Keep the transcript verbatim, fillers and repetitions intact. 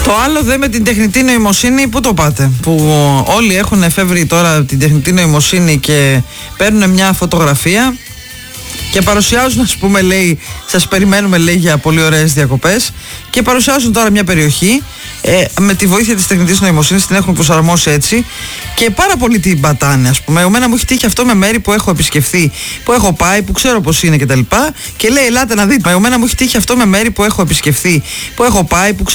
Το άλλο δε με την τεχνητή νοημοσύνη, πού το πάτε? Που όλοι έχουν εφεύρει τώρα την τεχνητή νοημοσύνη και παίρνουν μια φωτογραφία και παρουσιάζουν, ας πούμε, λέει, σας περιμένουμε, λέει, για πολύ ωραίες διακοπές, και παρουσιάζουν τώρα μια περιοχή ε, με τη βοήθεια της τεχνητής νοημοσύνης, την έχουν προσαρμόσει έτσι και πάρα πολύ την πατάνε, ας πούμε. Εμένα μου έχει τύχει αυτό με μέρη που έχω επισκεφθεί, που έχω πάει, που ξέρω πώς είναι κτλ. Και, και λέει, ελάτε να δείτε. Εμένα μου έχει τύχει αυτό με μέρη που έχω επισκεφθεί, που έχω πάει, που ξέρω